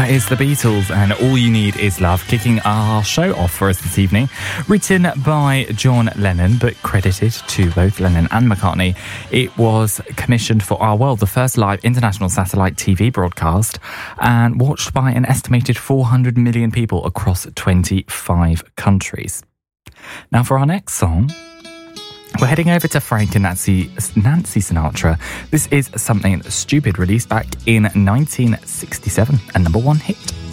That is the Beatles and All You Need Is Love, kicking our show off for us this evening. Written by John Lennon, but credited to both Lennon and McCartney. It was commissioned for Our World, the first live international satellite TV broadcast, and watched by an estimated 400 million people across 25 countries. Now for our next song, we're heading over to Frank and Nancy Sinatra. This is Something Stupid, released back in 1967, a number one hit.